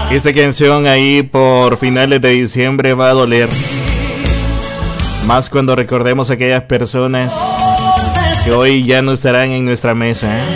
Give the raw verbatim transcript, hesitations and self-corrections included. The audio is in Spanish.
Esta canción ahí por finales de diciembre va a doler. Más cuando recordemos a aquellas personas que hoy ya no estarán en nuestra mesa, ¿eh?